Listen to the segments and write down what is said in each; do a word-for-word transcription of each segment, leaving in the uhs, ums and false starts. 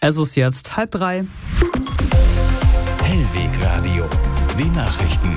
Es ist jetzt halb drei. Hellweg Radio, die Nachrichten.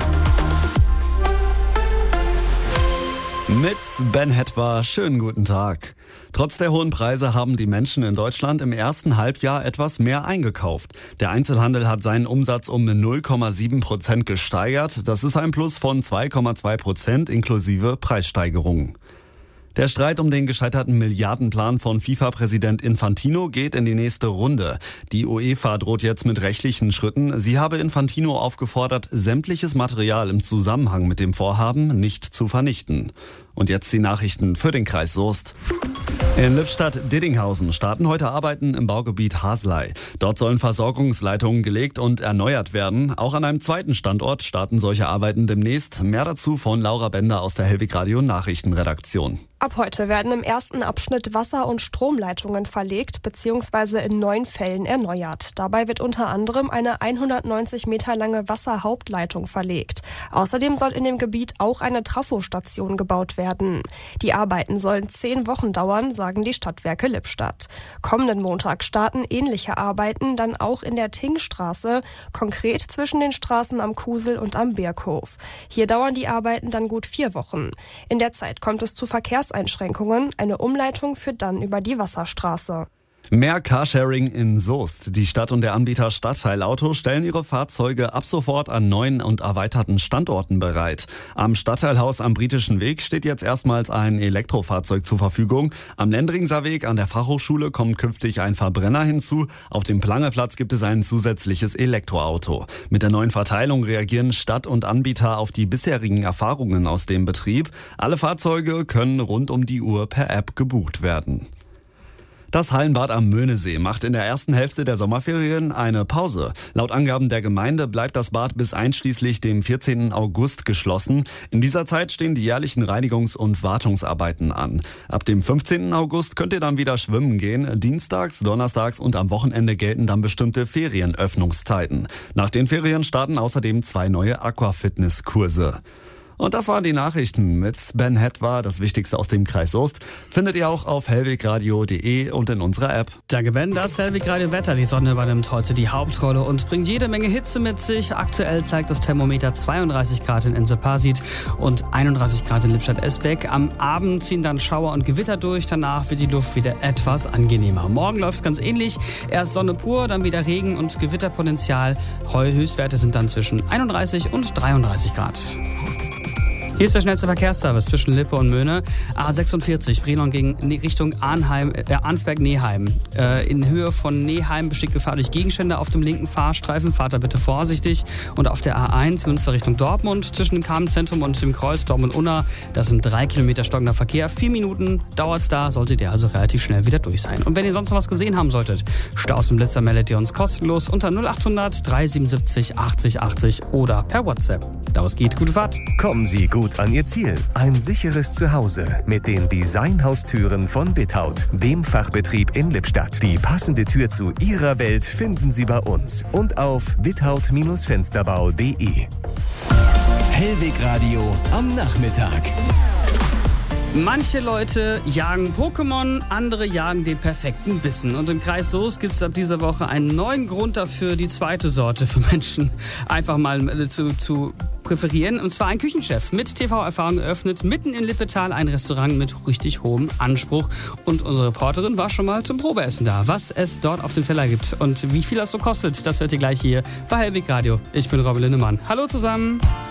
Mit Ben Hetwa, schönen guten Tag. Trotz der hohen Preise haben die Menschen in Deutschland im ersten Halbjahr etwas mehr eingekauft. Der Einzelhandel hat seinen Umsatz um null Komma sieben Prozent gesteigert. Das ist ein Plus von zwei Komma zwei Prozent inklusive Preissteigerungen. Der Streit um den gescheiterten Milliardenplan von FIFA-Präsident Infantino geht in die nächste Runde. Die UEFA droht jetzt mit rechtlichen Schritten. Sie habe Infantino aufgefordert, sämtliches Material im Zusammenhang mit dem Vorhaben nicht zu vernichten. Und jetzt die Nachrichten für den Kreis Soest. In Lippstadt-Didinghausen starten heute Arbeiten im Baugebiet Haslei. Dort sollen Versorgungsleitungen gelegt und erneuert werden. Auch an einem zweiten Standort starten solche Arbeiten demnächst. Mehr dazu von Laura Bender aus der Hellweg Radio Nachrichtenredaktion. Ab heute werden im ersten Abschnitt Wasser- und Stromleitungen verlegt bzw. in neun Fällen erneuert. Dabei wird unter anderem eine hundertneunzig Meter lange Wasserhauptleitung verlegt. Außerdem soll in dem Gebiet auch eine Trafostation gebaut werden. Die Arbeiten sollen zehn Wochen dauern, sagen die Stadtwerke Lippstadt. Kommenden Montag starten ähnliche Arbeiten dann auch in der Tingstraße, konkret zwischen den Straßen am Kusel und am Berghof. Hier dauern die Arbeiten dann gut vier Wochen. In der Zeit kommt es zu Verkehrseinschränkungen. Eine Umleitung führt dann über die Wasserstraße. Mehr Carsharing in Soest. Die Stadt und der Anbieter Stadtteilauto stellen ihre Fahrzeuge ab sofort an neuen und erweiterten Standorten bereit. Am Stadtteilhaus am Britischen Weg steht jetzt erstmals ein Elektrofahrzeug zur Verfügung. Am Lendringser Weg an der Fachhochschule kommt künftig ein Verbrenner hinzu. Auf dem Plangeplatz gibt es ein zusätzliches Elektroauto. Mit der neuen Verteilung reagieren Stadt und Anbieter auf die bisherigen Erfahrungen aus dem Betrieb. Alle Fahrzeuge können rund um die Uhr per App gebucht werden. Das Hallenbad am Möhnesee macht in der ersten Hälfte der Sommerferien eine Pause. Laut Angaben der Gemeinde bleibt das Bad bis einschließlich dem vierzehnten August geschlossen. In dieser Zeit stehen die jährlichen Reinigungs- und Wartungsarbeiten an. Ab dem fünfzehnten August könnt ihr dann wieder schwimmen gehen. Dienstags, donnerstags und am Wochenende gelten dann bestimmte Ferienöffnungszeiten. Nach den Ferien starten außerdem zwei neue Aquafitness-Kurse. Und das waren die Nachrichten mit Ben Hetwa. Das Wichtigste aus dem Kreis Soest findet ihr auch auf hellwegradio punkt de und in unserer App. Danke Ben, das Hellweg Radio Wetter. Die Sonne übernimmt heute die Hauptrolle und bringt jede Menge Hitze mit sich. Aktuell zeigt das Thermometer zweiunddreißig Grad in Ense-Parsit und einunddreißig Grad in Lippstadt-Esbeck. Am Abend ziehen dann Schauer und Gewitter durch. Danach wird die Luft wieder etwas angenehmer. Morgen läuft es ganz ähnlich. Erst Sonne pur, dann wieder Regen und Gewitterpotenzial. Höchstwerte sind dann zwischen einunddreißig und dreiunddreißig Grad. Hier ist der schnellste Verkehrsservice zwischen Lippe und Möhne. A sechsundvierzig, Brilon gegen Richtung Arnheim, äh, Arnsberg-Neheim. Äh, in Höhe von Neheim besteht Gefahr durch Gegenstände auf dem linken Fahrstreifen. Fahrt da bitte vorsichtig. Und auf der A eins, Münster Richtung Dortmund, zwischen dem Kamenszentrum und dem Kreuz Dortmund-Unna, das sind drei Kilometer stockender Verkehr. Vier Minuten dauert's da, solltet ihr also relativ schnell wieder durch sein. Und wenn ihr sonst noch was gesehen haben solltet, Staus und Blitzer meldet ihr uns kostenlos unter null achthundert dreihundertsiebenundsiebzig achtzig achtzig oder per WhatsApp. Daraus geht, gute Fahrt. Kommen Sie gut an Ihr Ziel. Ein sicheres Zuhause mit den Designhaustüren von Without, dem Fachbetrieb in Lippstadt. Die passende Tür zu Ihrer Welt finden Sie bei uns und auf without Fensterbau punkt de. Hellweg Radio am Nachmittag. Manche Leute jagen Pokémon, andere jagen den perfekten Bissen. Und im Kreis Soest gibt es ab dieser Woche einen neuen Grund dafür, die zweite Sorte für Menschen einfach mal zu, zu präferieren. Und zwar ein Küchenchef mit T V-Erfahrung eröffnet mitten in Lippetal ein Restaurant mit richtig hohem Anspruch. Und unsere Reporterin war schon mal zum Probeessen da. Was es dort auf dem Teller gibt und wie viel das so kostet, das hört ihr gleich hier bei Hellweg Radio. Ich bin Robin Linnemann. Hallo zusammen.